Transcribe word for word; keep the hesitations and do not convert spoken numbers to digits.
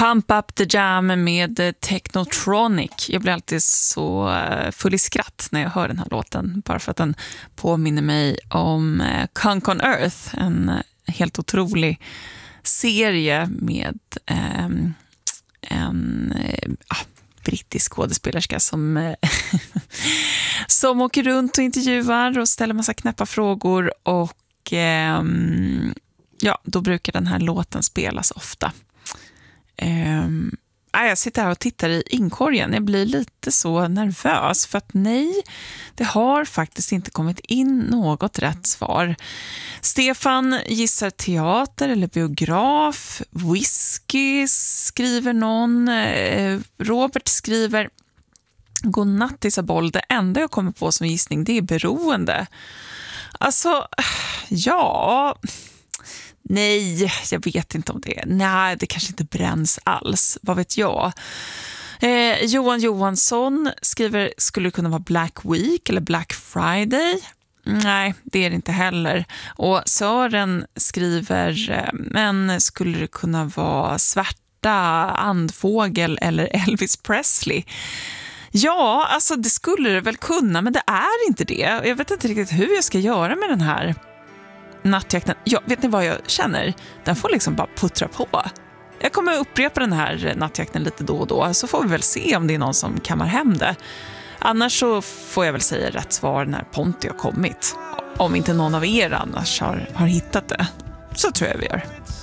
Pump Up The Jam med Technotronic. Jag blir alltid så full i skratt när jag hör den här låten, bara för att den påminner mig om Kunk on Earth, en helt otrolig serie med eh, en eh, brittisk skådespelerska som, som åker runt och intervjuar och ställer massa knäppa frågor, och eh, ja, då brukar den här låten spelas ofta. Um, jag sitter här och tittar i inkorgen. Jag blir lite så nervös för att nej, det har faktiskt inte kommit in något rätt svar. Stefan gissar teater eller biograf. Whisky skriver någon. Robert skriver godnatt Isabel. Det enda jag kommer på som gissning, det är beroende. Alltså, ja... Nej, jag vet inte om det. Nej, det kanske inte bränns alls. Vad vet jag? Eh, Johan Johansson skriver, skulle det kunna vara Black Week eller Black Friday? Nej, det är det inte heller. Och Sören skriver, men skulle det kunna vara Svärta, Andfågel eller Elvis Presley? Ja, alltså det skulle det väl kunna, men det är inte det. Jag vet inte riktigt hur jag ska göra med den här nattjakten. Ja, vet ni vad jag känner? Den får liksom bara puttra på. Jag kommer upprepa den här nattjakten lite då och då, så får vi väl se om det är någon som kammar hem det. Annars så får jag väl säga rätt svar när Ponty har kommit. Om inte någon av er annars har, har hittat det, så tror jag vi gör.